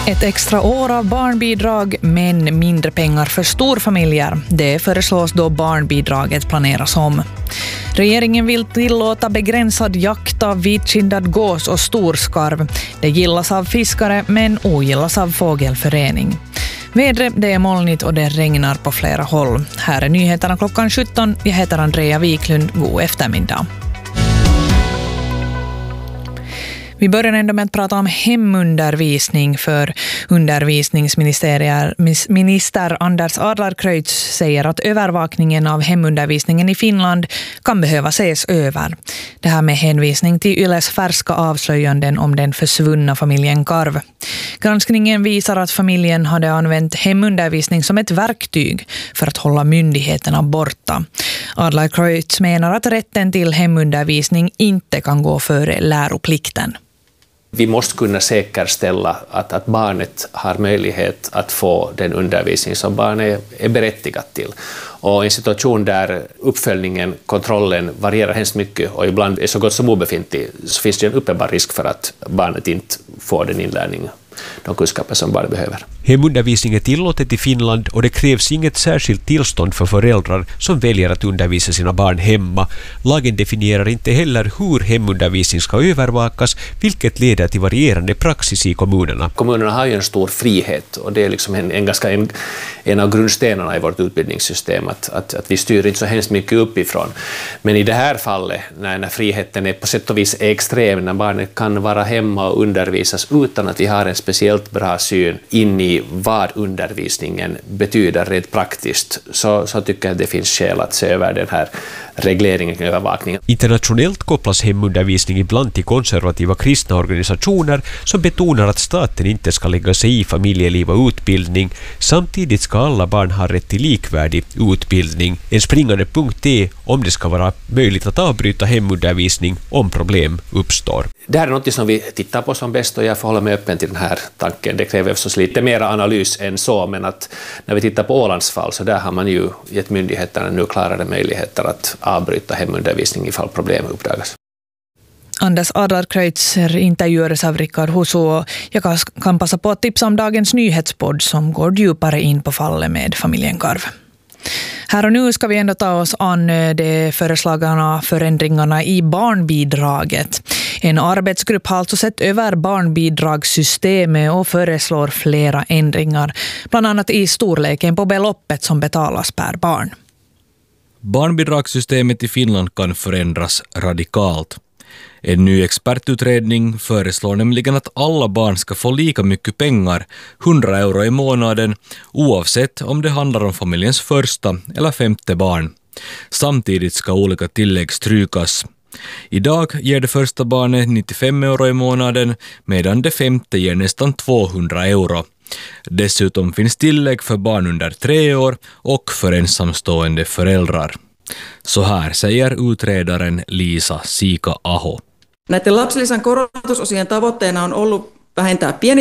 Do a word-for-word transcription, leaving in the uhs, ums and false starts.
Ett extra år av barnbidrag men mindre pengar för storfamiljer. Det föreslås då barnbidraget planeras om. Regeringen vill tillåta begränsad jakt av vitkindad gås och storskarv. Det gillas av fiskare men ogillas av fågelförening. Vädret, det är molnigt och det regnar på flera håll. Här är nyheterna klockan sjutton. Jag heter Andrea Wiklund. God eftermiddag. Vi börjar ändå med att prata om hemundervisning, för undervisningsminister Anders Adlercreutz säger att övervakningen av hemundervisningen i Finland kan behöva ses över. Det här med hänvisning till Yles färska avslöjanden om den försvunna familjen Karv. Granskningen visar att familjen hade använt hemundervisning som ett verktyg för att hålla myndigheterna borta. Adlercreutz menar att rätten till hemundervisning inte kan gå före läroplikten. Vi måste kunna säkerställa att, att barnet har möjlighet att få den undervisning som barnet är berättigat till. Och i en situation där uppföljningen, kontrollen varierar hemskt mycket och ibland är så gott som obefintlig, så finns det en uppenbar risk för att barnet inte får den inlärning, de kunskaper som barnet behöver. Hemundervisning är tillåtet i Finland och det krävs inget särskilt tillstånd för föräldrar som väljer att undervisa sina barn hemma. Lagen definierar inte heller hur hemundervisning ska övervakas, vilket leder till varierande praxis i kommunerna. Kommunerna har ju en stor frihet och det är liksom en, en, ganska en, en av grundstenarna i vårt utbildningssystem att, att, att vi styr inte så hemskt mycket uppifrån. Men i det här fallet, när, när friheten är på sätt och vis extrem, när barnet kan vara hemma och undervisas utan att vi har en speciellt bra syn in i vad undervisningen betyder rent praktiskt, så, så tycker jag att det finns skäl att se över den här regleringen och övervakningen. Internationellt kopplas hemundervisning ibland till konservativa kristna organisationer som betonar att staten inte ska lägga sig i familjeliv och utbildning. Samtidigt ska alla barn ha rätt till likvärdig utbildning. En springande punkt är om det ska vara möjligt att avbryta hemundervisning om problem uppstår. Det här är något som vi tittar på som bäst och jag får hålla mig öppen till den här tanken. Det kräver förstås lite mer analys än så, men att när vi tittar på Ålands fall så där har man ju gett myndigheterna nu klarare möjligheter att avbryta hemundervisning ifall problem uppdagas. Anders Adlercreutz intervjuades av Rickard Husu. Jag kan passa på att tipsa om dagens nyhetspodd som går djupare in på fallet med familjen Karv. Här och nu ska vi ändå ta oss an de föreslagna förändringarna i barnbidraget. En arbetsgrupp har alltså sett över barnbidragssystemet och föreslår flera ändringar, bland annat i storleken på beloppet som betalas per barn. Barnbidragssystemet i Finland kan förändras radikalt. En ny expertutredning föreslår nämligen att alla barn ska få lika mycket pengar, hundra euro i månaden, oavsett om det handlar om familjens första eller femte barn. Samtidigt ska olika tillägg strykas. Idag ger det första barnet nittiofem euro i månaden, medan det femte ger nästan tvåhundra euro. Dessutom finns tillägg för barn under tre år och för ensamstående föräldrar. Så här säger utredaren Liisa Siika-Aho. Näiden lapsilisän korotusosien tavoitteena on ollut vähentää pieni